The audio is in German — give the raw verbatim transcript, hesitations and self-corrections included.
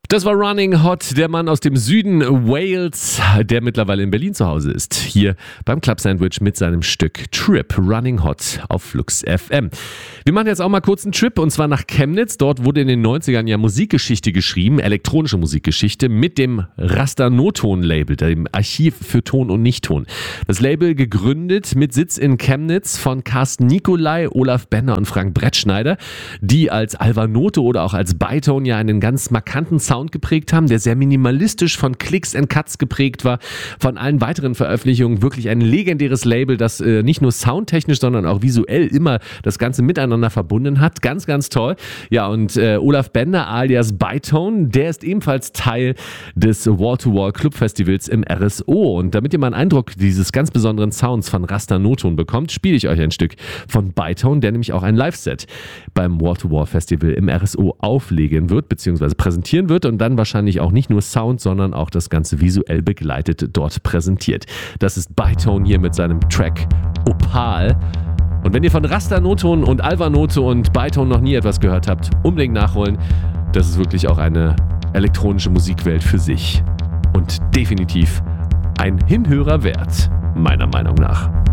Das war Running Hot, der Mann aus dem Süden Wales, der mittlerweile in Berlin zu Hause ist. Hier beim Club Sandwich mit seinem Stück Trip, Running Hot auf Flux F M. Wir machen jetzt auch mal kurz einen Trip und zwar nach Chemnitz. Dort wurde in den neunzigern ja Musikgeschichte geschrieben, elektronische Musikgeschichte mit dem Raster No-Ton Label, dem Archiv für Ton und Nichtton. Das Label gegründet mit Sitz in Chemnitz von Carsten Nicolai, Olaf Bender und Frank Brettschneider, die als Alvanote oder auch als Bytone ja einen ganz markanten Sound geprägt haben, der sehr minimalistisch von Clicks and Cuts geprägt war. Von allen weiteren Veröffentlichungen wirklich ein legendäres Label, das äh, nicht nur soundtechnisch, sondern auch visuell immer das Ganze miteinander verbunden hat. Ganz, ganz toll. Ja, und äh, Olaf Bender alias Bytone, der ist ebenfalls Teil des Wall-to-Wall Club Festivals im R S O. Und damit ihr mal einen Eindruck dieses ganz besonderen Sounds von Raster No-Ton bekommt, spiele ich euch ein Stück von Bytone, der nämlich auch ein Live-Set beim Wall-to-Wall Festival im R S O auflegen wird, beziehungsweise präsentieren wird und dann wahrscheinlich auch nicht nur Sound, sondern auch das Ganze visuell begleitet dort präsentiert. Das ist Bytone hier mit seinem Track Opal. Und wenn ihr von Raster No-Ton und Alvanote und Bytone noch nie etwas gehört habt, unbedingt nachholen. Das ist wirklich auch eine elektronische Musikwelt für sich. Und definitiv ein Hinhörer wert, meiner Meinung nach.